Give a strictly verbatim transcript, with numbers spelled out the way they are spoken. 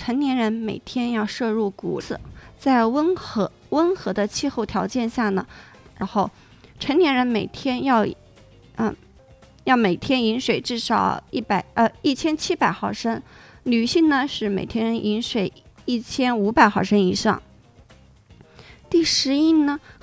成年人每天要摄入钴子，在温和温和的气候条件下呢，然后成年人每天要，嗯，要每天饮水至少一百呃一千七百毫升，女性呢是每天饮水一千五百毫升以上。第十一呢，